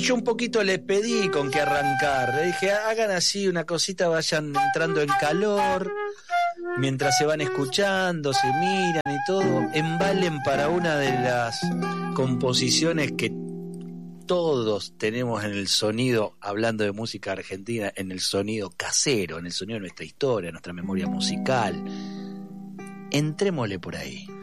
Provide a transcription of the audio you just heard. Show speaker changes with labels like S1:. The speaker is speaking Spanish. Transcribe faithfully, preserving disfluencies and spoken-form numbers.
S1: yo un poquito les pedí con qué arrancar. Le dije, hagan así una cosita, vayan entrando en calor, mientras se van escuchando, se miran y todo, embalen para una de las composiciones que todos tenemos en el sonido, hablando de música argentina, en el sonido casero, en el sonido de nuestra historia, nuestra memoria musical. Entrémosle por ahí.